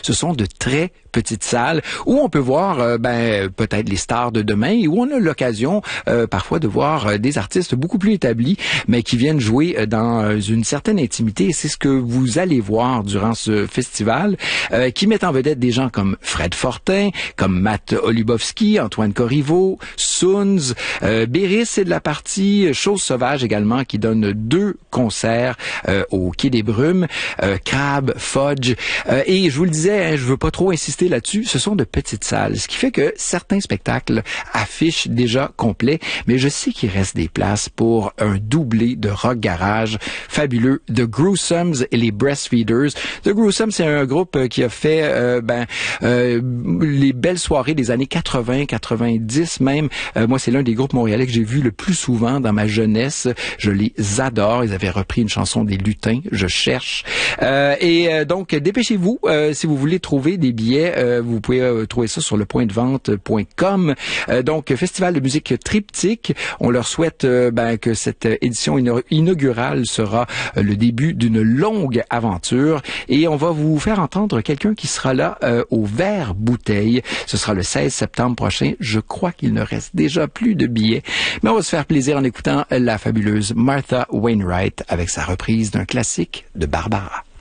Ce sont de très petites salles où on peut voir peut-être les stars de demain et où on a l'occasion parfois de voir des artistes beaucoup plus établis, mais qui viennent jouer dans une certaine intimité. Et c'est ce que vous allez voir durant ce festival, qui met en vedette des gens comme Fred Fortin, comme Matt Olubowski, Antoine Corriveau, Soons, Béris, c'est de la partie, Chose Sauvage également, qui donne 2 concerts au Quai des Brumes, Crab, Fudge, et je vous le disais, je veux pas trop insister là-dessus, ce sont de petites salles, ce qui fait que certains spectacles affichent déjà complet, mais je sais qu'il reste des places pour un doublé de rock garage fabuleux, The Gruesomes et les Breastfeeders. The Gruesomes, c'est un groupe qui a fait les belles soirées des années 80, 90 même. Moi, c'est l'un des groupes montréalais que j'ai vu le plus souvent dans ma jeunesse. Je les adore. Ils avaient repris une chanson des Lutins, Je cherche. Donc, dépêchez-vous. Si vous voulez trouver des billets, vous pouvez trouver ça sur lepointdevente.com. Donc, Festival de musique Triptyque. On leur souhaite que cette édition inaugurale sera le début d'une longue aventure. Et on va vous faire entendre quelqu'un qui sera là au Vert Bouteille. Ce sera le 16 septembre prochain. Je crois qu'il ne reste déjà plus de billets. Mais on va se faire plaisir en écoutant la fabuleuse Martha Wainwright avec sa reprise d'un classique de Barbara.